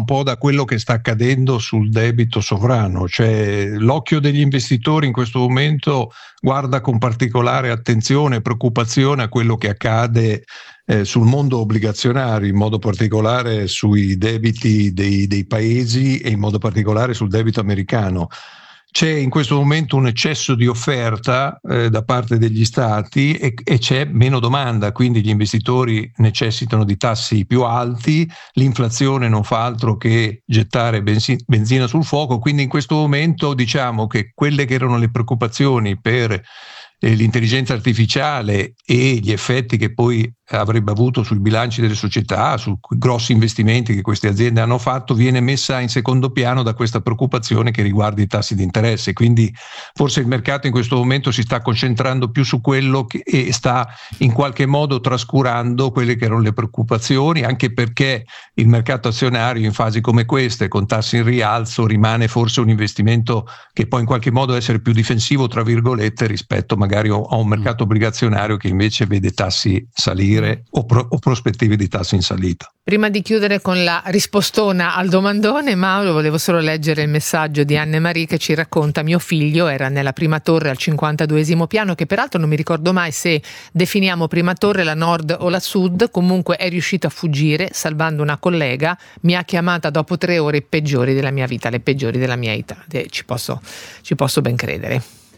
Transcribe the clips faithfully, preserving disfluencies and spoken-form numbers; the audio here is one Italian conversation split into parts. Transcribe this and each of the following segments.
un po' da quello che sta accadendo sul debito sovrano, cioè l'occhio degli investitori in questo momento guarda con particolare attenzione e preoccupazione a quello che accade eh, sul mondo obbligazionario, in modo particolare sui debiti dei, dei paesi e in modo particolare sul debito americano. C'è in questo momento un eccesso di offerta eh, da parte degli stati e, e c'è meno domanda, quindi gli investitori necessitano di tassi più alti, l'inflazione non fa altro che gettare benzi- benzina sul fuoco, quindi in questo momento diciamo che quelle che erano le preoccupazioni per eh, l'intelligenza artificiale e gli effetti che poi avrebbe avuto sui bilanci delle società, su grossi investimenti che queste aziende hanno fatto, viene messa in secondo piano da questa preoccupazione che riguarda i tassi di interesse. Quindi forse il mercato in questo momento si sta concentrando più su quello che, e sta in qualche modo trascurando quelle che erano le preoccupazioni, anche perché il mercato azionario in fasi come queste, con tassi in rialzo, rimane forse un investimento che può in qualche modo essere più difensivo, tra virgolette, rispetto magari a un mercato obbligazionario che invece vede tassi salire o, pro, o prospettive di tassi in salita. Prima di chiudere con la rispostona al domandone, Mauro, volevo solo leggere il messaggio di Anne-Marie che ci racconta: mio figlio era nella prima torre al cinquantaduesimo piano, che peraltro non mi ricordo mai se definiamo prima torre la nord o la sud, comunque è riuscito a fuggire salvando una collega, mi ha chiamata dopo tre ore peggiori della mia vita, le peggiori della mia età. Eh, ci posso, ci posso ben credere.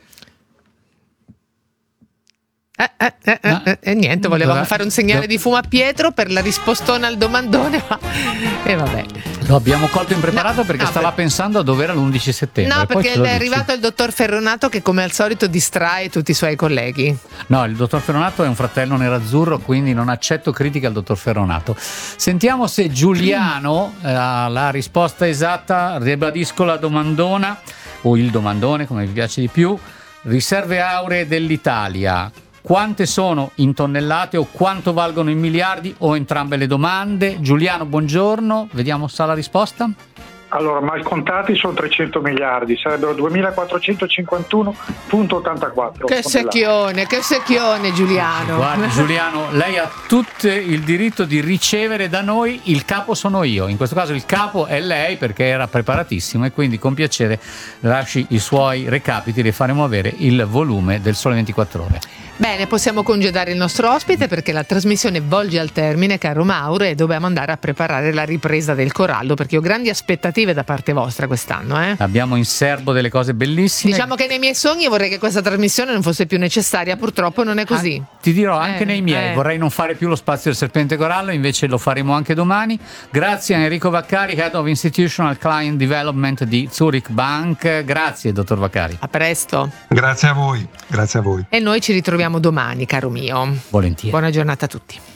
Eh, eh, eh, eh, eh, eh, niente, volevamo fare un segnale di fumo a Pietro per la rispostona al domandone, ma e eh, vabbè. Lo abbiamo colto impreparato no, perché no, stava per... pensando a dove era l'undici settembre. No, perché è dici. arrivato il dottor Ferronato che come al solito distrae tutti i suoi colleghi. No, il dottor Ferronato è un fratello nerazzurro, quindi non accetto critiche al dottor Ferronato. Sentiamo se Giuliano ha la risposta esatta. Ribadisco la domandona, o il domandone come vi piace di più. Riserve auree dell'Italia, quante sono in tonnellate o quanto valgono in miliardi, o entrambe le domande? Giuliano, buongiorno, vediamo se ha la risposta. Allora, mal contati sono trecento miliardi, sarebbero duemilaquattrocentocinquantuno virgola ottantaquattro. Che secchione, che secchione Giuliano. Guardi Giuliano, lei ha tutto il diritto di ricevere da noi, il capo sono io, in questo caso il capo è lei perché era preparatissimo e quindi con piacere lasci i suoi recapiti, le faremo avere il volume del Sole ventiquattro Ore. Bene, possiamo congedare il nostro ospite perché la trasmissione volge al termine, caro Mauro, e dobbiamo andare a preparare la ripresa del Corallo perché ho grandi aspettative da parte vostra quest'anno. Eh? Abbiamo in serbo delle cose bellissime. Diciamo che nei miei sogni vorrei che questa trasmissione non fosse più necessaria, purtroppo non è così. Ah, ti dirò, anche eh, nei miei, eh. vorrei non fare più lo spazio del Serpente Corallo, invece lo faremo anche domani. Grazie a Enrico Vaccari, Head of Institutional Client Development di Zurich Bank. Grazie, dottor Vaccari. A presto. Grazie a voi, grazie a voi. E noi ci ritroviamo domani, caro mio. Volentieri. Buona giornata a tutti.